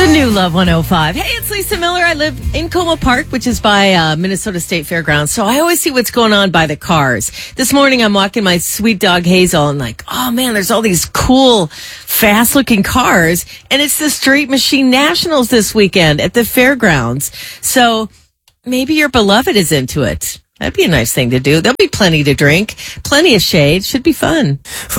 New Love 105. Hey, it's Lisa Miller. I live in Coma Park, which is by Minnesota State Fairgrounds. So I always see what's going on by the cars. This morning, I'm walking my sweet dog Hazel and like, oh man, there's all these cool, fast looking cars. And it's the Street Machine Nationals this weekend at the fairgrounds. So maybe your beloved is into it. That'd be a nice thing to do. There'll be plenty to drink, plenty of shade. Should be fun.